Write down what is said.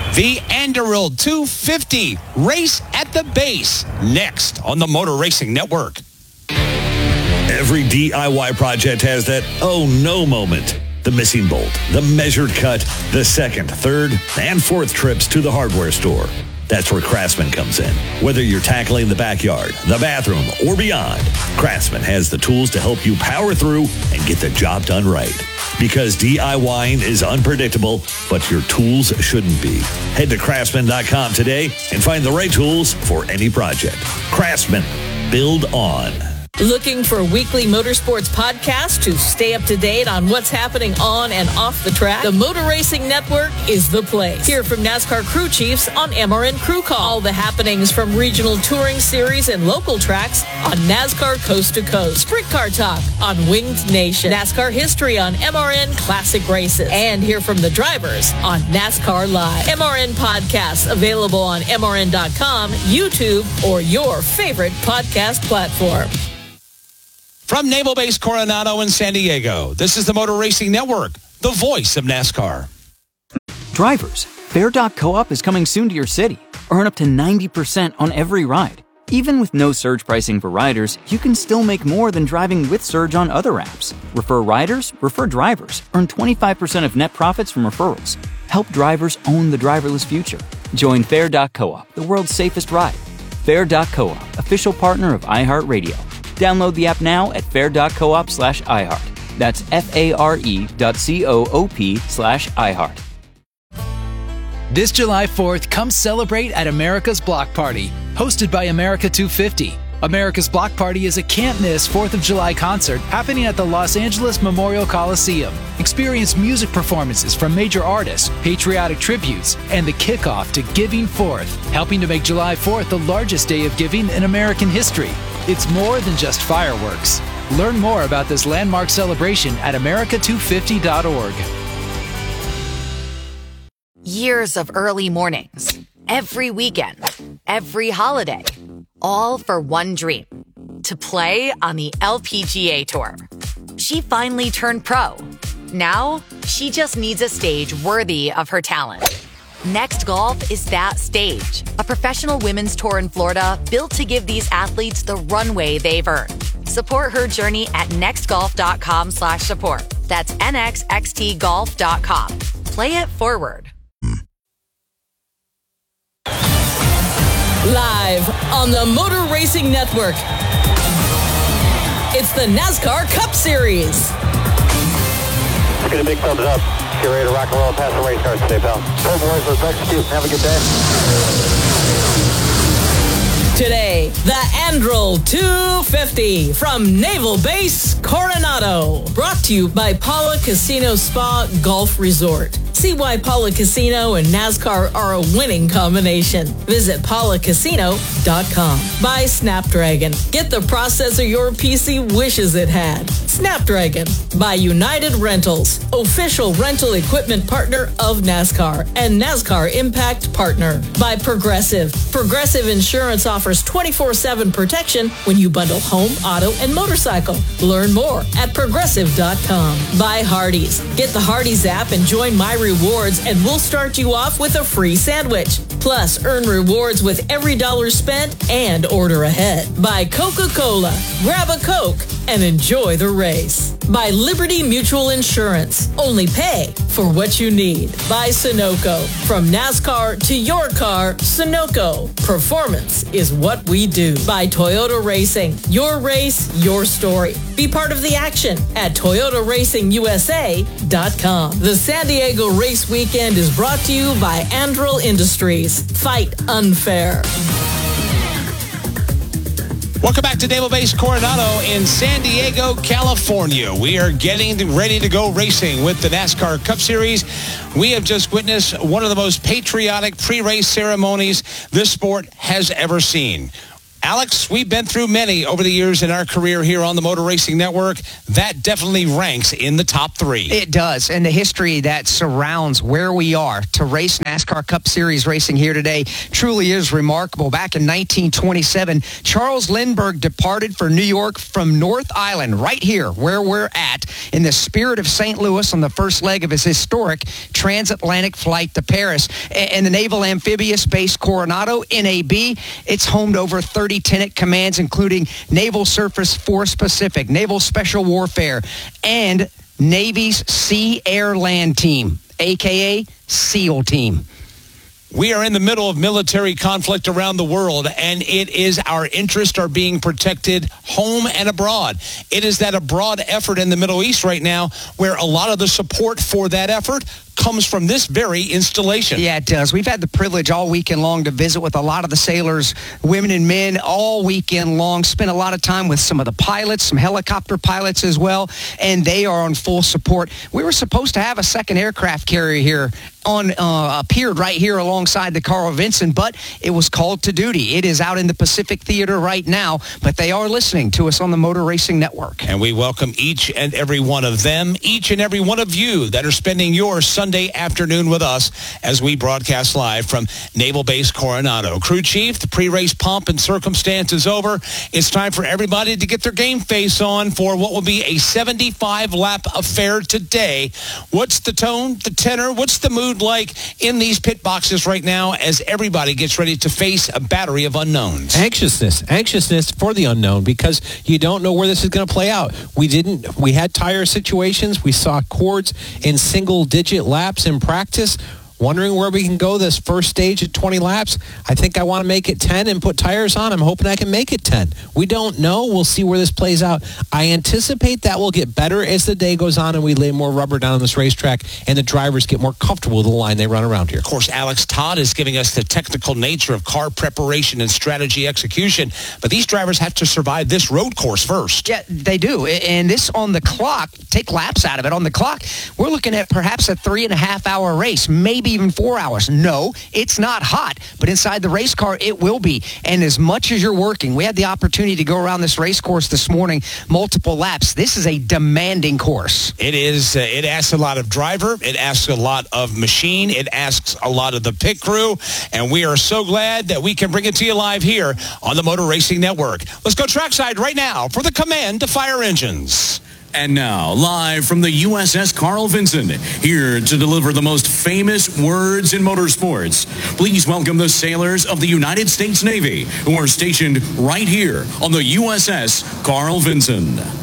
The Anduril 250 Race at the Base, next on the Motor Racing Network. Every DIY project has that oh no moment. The missing bolt, the measured cut, the second, third, and fourth trips to the hardware store. That's where Craftsman comes in. Whether you're tackling the backyard, the bathroom, or beyond, Craftsman has the tools to help you power through and get the job done right. Because DIYing is unpredictable, but your tools shouldn't be. Head to Craftsman.com today and find the right tools for any project. Craftsman. Build on. Looking for a weekly motorsports podcast to stay up to date on what's happening on and off the track? The Motor Racing Network is the place. Hear from NASCAR crew chiefs on MRN Crew Call. All the happenings from regional touring series and local tracks on NASCAR Coast to Coast. Sprint Car Talk on Winged Nation. NASCAR history on MRN Classic Races. And hear from the drivers on NASCAR Live. MRN podcasts available on MRN.com, YouTube, or your favorite podcast platform. From Naval Base Coronado in San Diego, this is the Motor Racing Network, the voice of NASCAR. Drivers, Fair.coop is coming soon to your city. Earn up to 90% on every ride. Even with no surge pricing for riders, you can still make more than driving with surge on other apps. Refer riders, refer drivers. Earn 25% of net profits from referrals. Help drivers own the driverless future. Join Fair.coop, the world's safest ride. Fair.coop, official partner of iHeartRadio. Download the app now at fair.coop/iHeart. That's FARE.coop/iHeart. This July 4th, come celebrate at America's Block Party, hosted by America 250. America's Block Party is a can't-miss 4th of July concert happening at the Los Angeles Memorial Coliseum. Experience music performances from major artists, patriotic tributes, and the kickoff to Giving Forth, helping to make July 4th the largest day of giving in American history. It's more than just fireworks. Learn more about this landmark celebration at america250.org. Years of early mornings, every weekend, every holiday, all for one dream, to play on the LPGA Tour. She finally turned pro. Now, she just needs a stage worthy of her talent. Next Golf is that stage, a professional women's tour in Florida built to give these athletes the runway they've earned. Support her journey at nextgolf.com/support. That's nxxtgolf.com. Play it forward. Live on the Motor Racing Network, it's the NASCAR Cup Series. Get a big thumbs up. Get ready to rock and roll past the race cars today, pal. Hey, boys, let's execute. Have a good day. Today, the Anduril 250 from Naval Base Coronado. Brought to you by Paula Casino Spa Golf Resort. See why Paula Casino and NASCAR are a winning combination. Visit paulacasino.com. By Snapdragon. Get the processor your PC wishes it had. Snapdragon. By United Rentals. Official rental equipment partner of NASCAR and NASCAR Impact Partner. By Progressive. Progressive Insurance offers 24/7 protection when you bundle home, auto, and motorcycle. Learn more at progressive.com. By Hardee's. Get the Hardee's app and join My Rewards, and we'll start you off with a free sandwich. Plus, earn rewards with every dollar spent and order ahead. By Coca-Cola. Grab a Coke and enjoy the race. By Liberty Mutual Insurance. Only pay for what you need. By Sunoco. From NASCAR to your car, Sunoco. Performance is what we do. By Toyota Racing. Your race, your story. Be part of the action at ToyotaRacingUSA.com. The San Diego Race Weekend is brought to you by Anduril Industries. Fight unfair. Welcome back to Naval Base Coronado in San Diego, California. We are getting ready to go racing with the NASCAR Cup Series. We have just witnessed one of the most patriotic pre-race ceremonies this sport has ever seen. Alex, we've been through many over the years in our career here on the Motor Racing Network. That definitely ranks in the top 3. It does, and the history that surrounds where we are to race NASCAR Cup Series racing here today truly is remarkable. Back in 1927, Charles Lindbergh departed for New York from North Island, right here where we're at, in the spirit of St. Louis on the first leg of his historic transatlantic flight to Paris. And the Naval Amphibious Base Coronado, NAB, it's home to over 30 tenant commands, including Naval Surface Force Pacific, Naval Special Warfare, and Navy's Sea Air Land Team, a.k.a. SEAL Team. We are in the middle of military conflict around the world, and it is our interests are being protected home and abroad. It is that abroad effort in the Middle East right now where a lot of the support for that effort comes from this very installation. Yeah, it does. We've had the privilege all weekend long to visit with a lot of the sailors, women and men, all weekend long. Spent a lot of time with some of the pilots, some helicopter pilots as well, and they are on full support. We were supposed to have a second aircraft carrier here appeared right here alongside the Carl Vinson, but it was called to duty. It is out in the Pacific Theater right now, but they are listening to us on the Motor Racing Network. And we welcome each and every one of them, each and every one of you that are spending your Sunday afternoon with us as we broadcast live from Naval Base Coronado. Crew Chief, the pre-race pomp and circumstance is over. It's time for everybody to get their game face on for what will be a 75-lap affair today. What's the tone, the tenor, what's the mood like in these pit boxes right now as everybody gets ready to face a battery of unknowns? Anxiousness for the unknown, because you don't know where this is going to play out. We had tire situations. We saw cords in single-digit laps in practice. Wondering where we can go this first stage at 20 laps. I think I want to make it 10 and put tires on. I'm hoping I can make it 10. We don't know. We'll see where this plays out. I anticipate that will get better as the day goes on and we lay more rubber down on this racetrack and the drivers get more comfortable with the line they run around here. Of course, Alex Todd is giving us the technical nature of car preparation and strategy execution, but these drivers have to survive this road course first. Yeah, they do. And this on the clock, take laps out of it. On the clock, we're looking at perhaps a 3.5-hour race, maybe even 4 hours. No, it's not hot, but inside the race car, it will be. And as much as you're working, we had the opportunity to go around this race course this morning, multiple laps. This is a demanding course. It is. It asks a lot of driver. It asks a lot of machine. It asks a lot of the pit crew. And we are so glad that we can bring it to you live here on the Motor Racing Network. Let's go trackside right now for the command to fire engines. And now, live from the USS Carl Vinson, here to deliver the most famous words in motorsports, please welcome the sailors of the United States Navy, who are stationed right here on the USS Carl Vinson.